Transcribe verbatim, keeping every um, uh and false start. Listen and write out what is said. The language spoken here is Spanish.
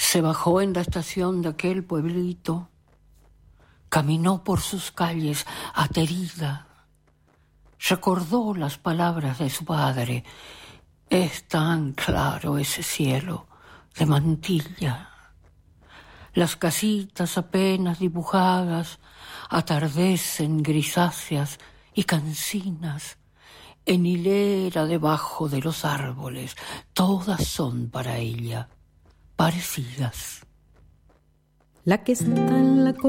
Se bajó en la estación de aquel pueblito, caminó por sus calles aterida, recordó las palabras de su padre. Es tan claro ese cielo de mantilla. Las casitas apenas dibujadas atardecen grisáceas y cansinas en hilera debajo de los árboles. Todas son para ella parecidas. La que está en la